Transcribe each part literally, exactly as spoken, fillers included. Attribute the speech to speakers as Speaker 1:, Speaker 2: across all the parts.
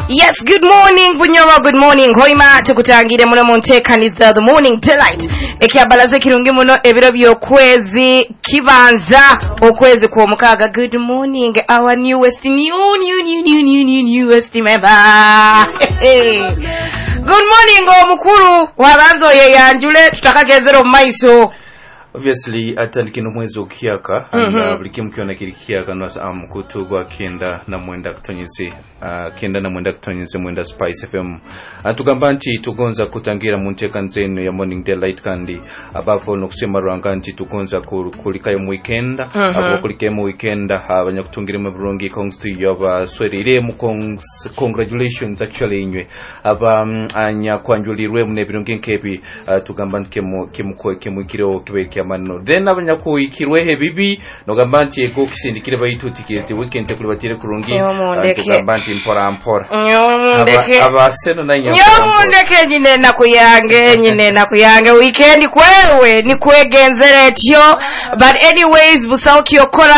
Speaker 1: Yes, good morning Bunyoro, good morning Hoima tukutangire muno muntekaniza the morning delight ekyabalaze kirungi muno ebiro byokwezi kibanza okwezi kwa mukaga. Good morning our newest new new new new new new newest member. Good morning omukuru wabanzo ye yanjule tutakagezero maiso.
Speaker 2: Obviously atandikino mwezi okiyaka anda buli kimu kyona kiri kiyaka nasa am kutugwa kenda na mwenda kutonyeze uh, kenda na mwenda kutonyeze mwenda Spice F M atugamba nti tugonza kutangira mu ntekanzeno ya morning delight kandi abavo no kusema rwanga nti tugonza kulika yo weekend abo kulika mu weekend abanya kutungira mu bulungi kongstu yoba swerire mu congratulations actually inywe aba um, anya kwanjulirwe mu nebirungi nkebi uh, tugamba nti kemu kemu kemu kiro kibe mano then abanya ko ikirwehe bibi no gamba nti ego kisindikire bayitu tikete weekend kuli batire kurungi tugamba nti mpora mpora aba seno na nya
Speaker 1: nyomundeke nyine nakuyange nyine nakuyange weekend kwewe ni kwegenzere tyo. But anyways busauki okora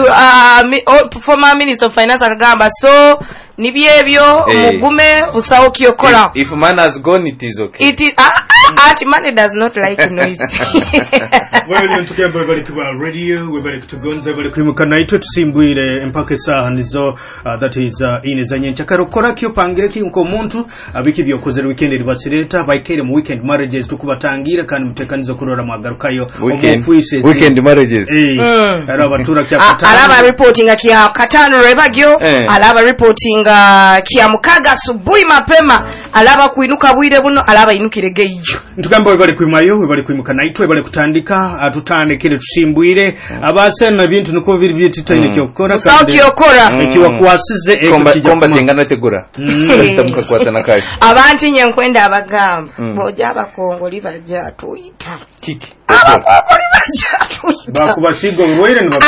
Speaker 1: uh, former minister of finance akagamba so nibyebyo mugume busauki okora.
Speaker 2: If man has gone it is okay.
Speaker 1: It is uh, uh, money does not like noise.
Speaker 3: Wewe ntukemba bali kuba radio we bali kutugonza bali kwimuka naitwe tusimbwire empaka saha nizo uh, that is uh, inezanye nchakaro kora kyo pangire ki nko muntu abiki byokoze weekend libasireta baikere mu weekend marriages tukubatangira kandi mutekanizo kurora mwagarukayo
Speaker 2: omufuise weekend marriages
Speaker 3: eh ara batura kya
Speaker 1: katano alaba reporting akya katano rebagyo alaba reporting kya mukaga subuhi mapema alaba kuinuka bwire buno alaba inukire gejo
Speaker 3: ntukamba bali kwimayo bali kwimuka naitwe bali kutandika atutane kile tusimbwire abasena bintu nuko biri byititanye cyo gukora
Speaker 1: kandi cyo gukora
Speaker 3: ikiwa kwasize
Speaker 2: eko kijya komba tengana tegura basitamuka kwatana kai
Speaker 1: abanti nyenkwenda abagamba boja abakongoli bajja tuyita
Speaker 2: kiki
Speaker 1: abakongoli bajja tuyita
Speaker 3: bakubashigo rwere ni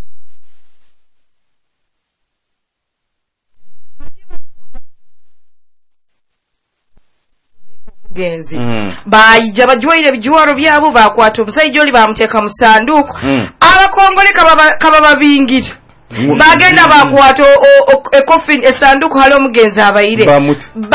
Speaker 1: genzi mm. Bayija bajwaire bijwaro byabo bakwata omusajja oli bamuteka mu sanduku mm. Abakongole kababa kababa bingira mm. Bagenda bakwata e coffin e sanduku halo mugenzi abayire
Speaker 2: bamuti
Speaker 1: ba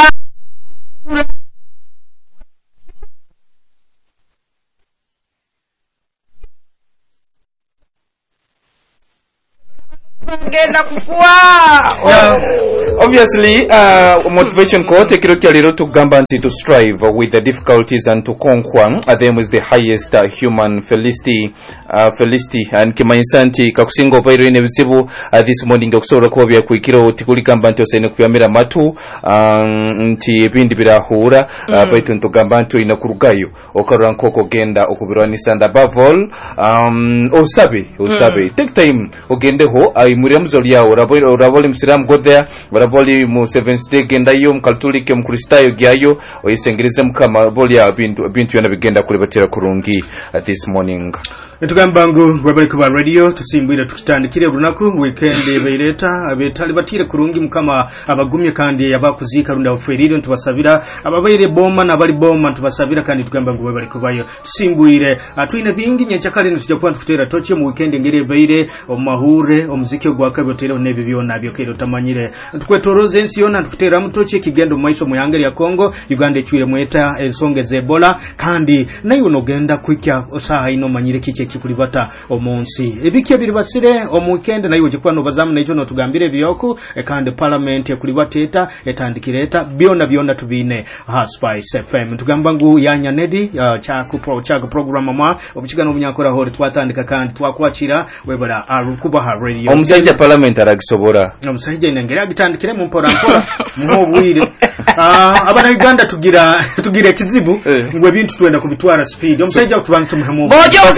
Speaker 1: genda kufua.
Speaker 2: Obviously uh, motivation quote kiro kyaliro tugamba nti to strive with the difficulties and to conquer uh, them is the highest uh, human felicity uh, felicity and kimanyisanti kakusinga opairo ine bizibu uh, this morning okusobola kuba bya kwikiro tikulikamba nti osene kuyamira matu um, nti ebindi birahura uh, mm. Baitu ntugamba nti ina kurugayo okarura nkoko genda okubirwanisa and above all um, osabe osabe mm. Take time ogendeho ay muri muzoli yawo uraboli msiram go there baraboli mu seventh day genda yo mukatolike mukristayo gyayo oyisengerize mukama boli ya bintu bintu yana bigenda kuri batera kurungi at this morning.
Speaker 3: Etugambangu gwabali kuba radio tusimbwira tukitandikire runaku weekend beireta abetali batire kurungi mukama abagumye kandi yabakuzika runda oferiro ntubasabira ababaire bomba nabali bomba ntubasabira kandi tugambangu gwabali kubayo tusimbwire atwine bingi nyenchakali ntujja kwa tukutera toche mu weekend ngere beire omahure omuziki gwakabyo tero nebi byona byo kero tamanyire tukwetoroze ensi yona tukutera mutoche kigendo maiso muyangeri ya Kongo Uganda echwire mweta ensonge zebola kandi nayo nogenda kwikya osaha ino manyire kike kikulibata omunsi ebike biri basire omu weekend nayo gikwano bazamu nayo no tugambire byoku e kandi parliament ekulibateta etandikireta byona byona tubine ha Spice F M tugamba ngu yanya nedi uh, chaku pro chaku program mama obukigano bunyakora hore twatandika kandi twakwakira webala arukuba ha radio
Speaker 2: omusajja parliament aragisobora
Speaker 3: omusajja inengera agitandikire mu mpora mpora mu bwire ah abana Uganda tugira tugira kizibu ngwe bintu twenda kubitwara speed omusajja kubantu tumuhamu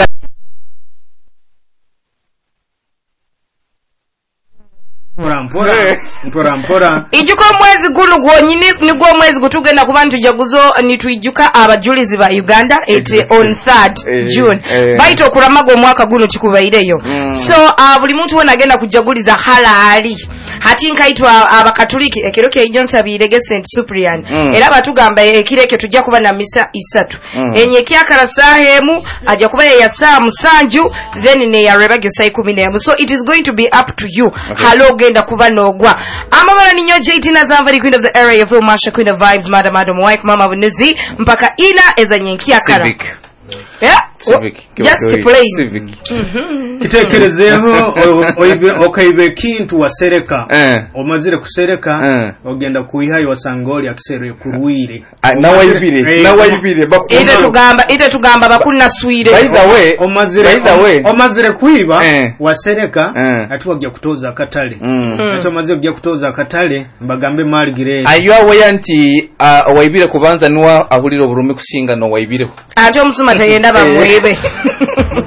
Speaker 3: mpora mpora mpora mpora
Speaker 1: ijuko mwezi gunu gwonyini nigwo mwezi gutugenda kubantu jaguzo nitwijuka abajulizi ba Uganda exactly. On third eh, June eh. Baito okuramago mwaka gunu kikubaireyo mm. So uh, buli muntu wona agenda kujaguliza halali hati nkaitwa abakatoliki ekiroke Johnson birege Saint Cyprian mm. Era batugamba ekireke tujja kuba na misa isatu mm. Enye kyakara sahemu ajja kuba ya saa musanju then ne ya rebagyo sai kumi n'emu. So it is going to be up to you okay. Haloge ogenda kuba n'ogwa amabala ninyo J T Nazamvari queen of the area Phil Masha queen of vibes madam madam wife mama Bunuzi mpaka ina ezanye nkiakara
Speaker 2: Civic.
Speaker 1: Yeah?
Speaker 2: Civic.
Speaker 1: Just plain.
Speaker 2: Civic.
Speaker 3: Kitekerezeho okaibe kintu wasereka
Speaker 2: Eh.
Speaker 3: omazire kusereka
Speaker 2: Eh.
Speaker 3: ogenda kuihayi wasangoli akisere kuruire
Speaker 2: Na waibire, na waibire
Speaker 1: ite tugamba ite tugamba bakunna swire
Speaker 2: by the way
Speaker 3: omazire
Speaker 2: by the way
Speaker 3: omazire kuiba
Speaker 2: Eh.
Speaker 3: wasereka
Speaker 2: Eh.
Speaker 3: ati wajja kutoza akatale
Speaker 2: Mm.
Speaker 3: ati omazire kujja kutoza akatale mbagambe Margaret
Speaker 2: Ayo awe anti uh, waibire kubanza nuwa ahulira oburume kusinga no waibire
Speaker 1: ate omusuma tayenda bamwebe